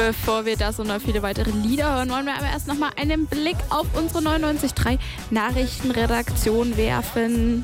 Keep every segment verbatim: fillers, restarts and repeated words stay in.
Bevor wir das und noch viele weitere Lieder hören, wollen wir aber erst noch mal einen Blick auf unsere neunundneunzig Komma drei Nachrichtenredaktion werfen.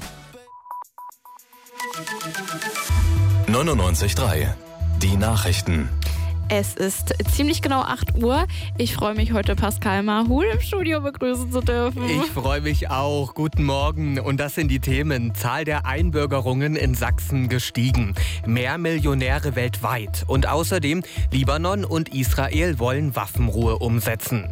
neunundneunzig Komma drei Die Nachrichten. Es ist ziemlich genau acht Uhr. Ich freue mich, heute Pascal Mahul im Studio begrüßen zu dürfen. Ich freue mich auch. Guten Morgen. Und das sind die Themen. Zahl der Einbürgerungen in Sachsen gestiegen. Mehr Millionäre weltweit. Und außerdem, Libanon und Israel wollen Waffenruhe umsetzen.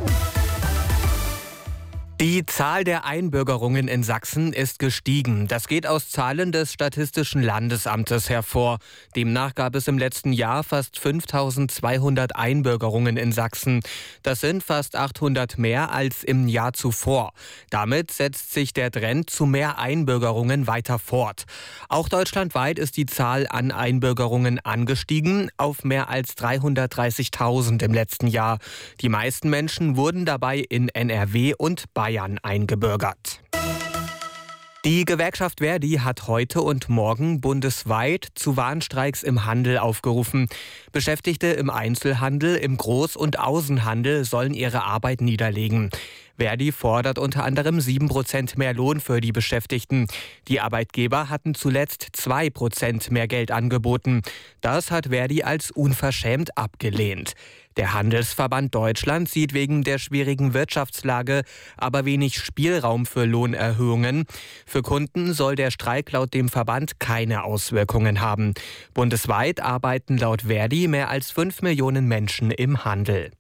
Die Zahl der Einbürgerungen in Sachsen ist gestiegen. Das geht aus Zahlen des Statistischen Landesamtes hervor. Demnach gab es im letzten Jahr fast fünftausendzweihundert Einbürgerungen in Sachsen. Das sind fast achthundert mehr als im Jahr zuvor. Damit setzt sich der Trend zu mehr Einbürgerungen weiter fort. Auch deutschlandweit ist die Zahl an Einbürgerungen angestiegen auf mehr als dreihundertdreißigtausend im letzten Jahr. Die meisten Menschen wurden dabei in N R W und Bayern eingebürgert. Die Gewerkschaft Verdi hat heute und morgen bundesweit zu Warnstreiks im Handel aufgerufen. Beschäftigte im Einzelhandel, im Groß- und Außenhandel sollen ihre Arbeit niederlegen. Verdi fordert unter anderem sieben Prozent mehr Lohn für die Beschäftigten. Die Arbeitgeber hatten zuletzt zwei Prozent mehr Geld angeboten. Das hat Verdi als unverschämt abgelehnt. Der Handelsverband Deutschland sieht wegen der schwierigen Wirtschaftslage aber wenig Spielraum für Lohnerhöhungen. Für Kunden soll der Streik laut dem Verband keine Auswirkungen haben. Bundesweit arbeiten laut Verdi mehr als fünf Millionen Menschen im Handel.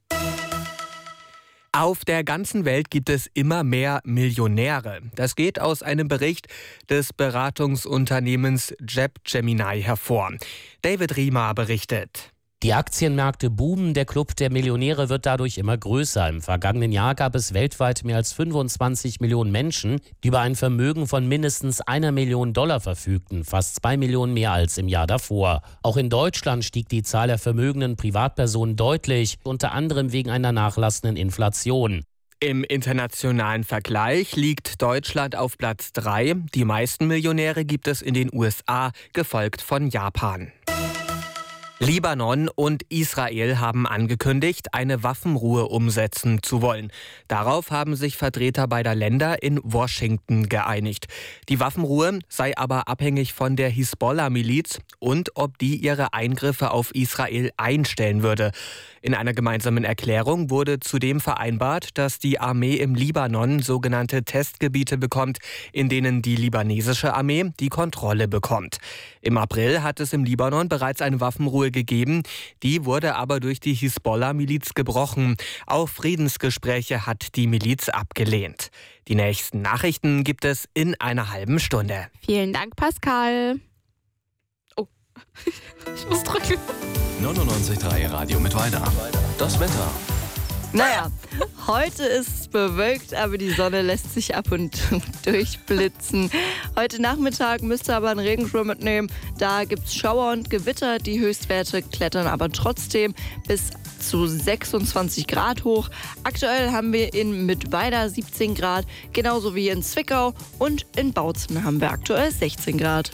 Auf der ganzen Welt gibt es immer mehr Millionäre. Das geht aus einem Bericht des Beratungsunternehmens Capgemini hervor. David Riemer berichtet. Die Aktienmärkte boomen, der Club der Millionäre wird dadurch immer größer. Im vergangenen Jahr gab es weltweit mehr als fünfundzwanzig Millionen Menschen, die über ein Vermögen von mindestens einer Million Dollar verfügten, fast zwei Millionen mehr als im Jahr davor. Auch in Deutschland stieg die Zahl der vermögenden Privatpersonen deutlich, unter anderem wegen einer nachlassenden Inflation. Im internationalen Vergleich liegt Deutschland auf Platz drei. Die meisten Millionäre gibt es in den U S A, gefolgt von Japan. Libanon und Israel haben angekündigt, eine Waffenruhe umsetzen zu wollen. Darauf haben sich Vertreter beider Länder in Washington geeinigt. Die Waffenruhe sei aber abhängig von der Hisbollah-Miliz und ob die ihre Eingriffe auf Israel einstellen würde. In einer gemeinsamen Erklärung wurde zudem vereinbart, dass die Armee im Libanon sogenannte Testgebiete bekommt, in denen die libanesische Armee die Kontrolle bekommt. Im April hat es im Libanon bereits eine Waffenruhe gegeben, die wurde aber durch die Hisbollah-Miliz gebrochen. Auch Friedensgespräche hat die Miliz abgelehnt. Die nächsten Nachrichten gibt es in einer halben Stunde. Vielen Dank, Pascal. Oh, ich muss drücken. neunundneunzig Komma drei Radio mit weiter. Das Wetter. Naja, heute ist es bewölkt, aber die Sonne lässt sich ab und zu durchblitzen. Heute Nachmittag müsst ihr aber einen Regenschirm mitnehmen. Da gibt es Schauer und Gewitter. Die Höchstwerte klettern aber trotzdem bis zu sechsundzwanzig Grad hoch. Aktuell haben wir in Mittweida siebzehn Grad, genauso wie in Zwickau. Und in Bautzen haben wir aktuell sechzehn Grad.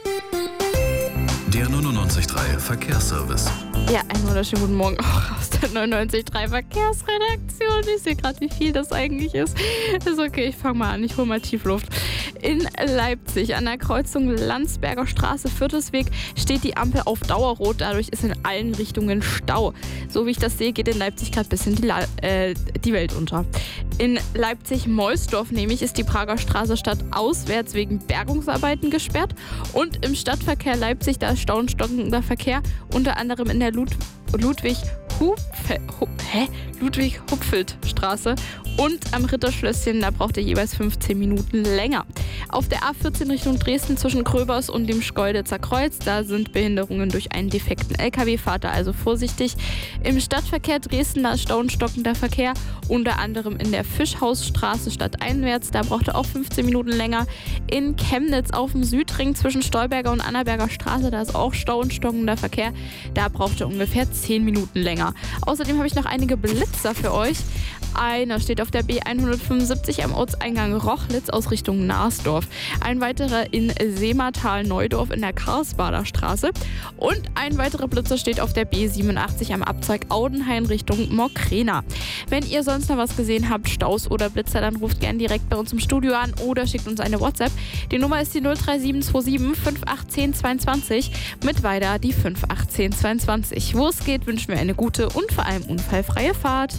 Der neunundneunzig Komma drei Verkehrsservice. Ja, einen wunderschönen guten Morgen auch aus der neunundneunzig Komma drei Verkehrsredaktion. Ich sehe gerade, wie viel das eigentlich ist. Ist okay, ich fange mal an. Ich hole mal Tiefluft. In Leipzig an der Kreuzung Landsberger Straße, Viertelsweg, steht die Ampel auf Dauerrot. Dadurch ist in allen Richtungen Stau. So wie ich das sehe, geht in Leipzig gerade ein bisschen die, La- äh, die Welt unter. In Leipzig-Mollsdorf nämlich ist die Prager Straße stadtauswärts wegen Bergungsarbeiten gesperrt. Und im Stadtverkehr Leipzig, da ist Stau und stockender Verkehr, unter anderem in der Lud- Ludwig Hupfe- Hu- Hä? Ludwig-Hupfeld-Straße und am Ritterschlösschen, da braucht ihr jeweils fünfzehn Minuten länger. Auf der A vierzehn Richtung Dresden zwischen Kröbers und dem Schkeuditzer Kreuz, da sind Behinderungen durch einen defekten L K W, fahrt da also vorsichtig. Im Stadtverkehr Dresden, da ist Stau und stockender Verkehr, unter anderem in der Fischhausstraße stadteinwärts, da braucht ihr auch fünfzehn Minuten länger. In Chemnitz auf dem Südring zwischen Stolberger und Annaberger Straße, da ist auch Stau und stockender Verkehr, da braucht ihr ungefähr zehn Minuten länger. Außerdem habe ich noch einige Blitzer für euch. Einer steht auf der B hundertfünfundsiebzig am Ortseingang Rochlitz aus Richtung Narsdorf. Ein weiterer in Seematal-Neudorf in der Karlsbader Straße. Und ein weiterer Blitzer steht auf der B siebenundachtzig am Abzweig Audenhain Richtung Mokrena. Wenn ihr sonst noch was gesehen habt, Staus oder Blitzer, dann ruft gerne direkt bei uns im Studio an oder schickt uns eine WhatsApp. Die Nummer ist die null drei sieben zwei sieben fünf acht eins null zwei zwei, mit weiter die fünf acht eins zwei zwei. Wo es geht, wünschen wir eine gute und vor allem unfallfreie Fahrt.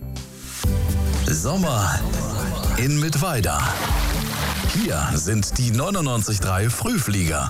Sommer in Mittweida. Hier sind die neunundneunzig Komma drei Frühflieger.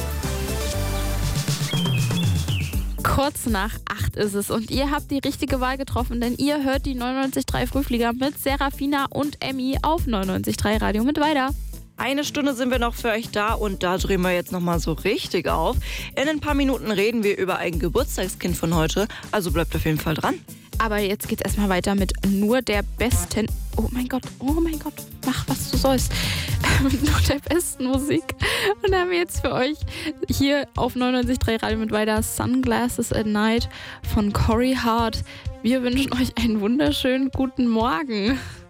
Kurz nach acht ist es und ihr habt die richtige Wahl getroffen, denn ihr hört die neunundneunzig Komma drei Frühflieger mit Serafina und Emmy auf neunundneunzig Komma drei Radio Mittweida. Eine Stunde sind wir noch für euch da und da drehen wir jetzt nochmal so richtig auf. In ein paar Minuten reden wir über ein Geburtstagskind von heute, also bleibt auf jeden Fall dran. Aber jetzt geht's erstmal weiter mit nur der besten... Oh mein Gott, oh mein Gott, mach was du sollst. Mit nur der besten Musik. Und da haben wir jetzt für euch hier auf neunundneunzig Komma drei Radio Mittweida Sunglasses at Night von Corey Hart. Wir wünschen euch einen wunderschönen guten Morgen.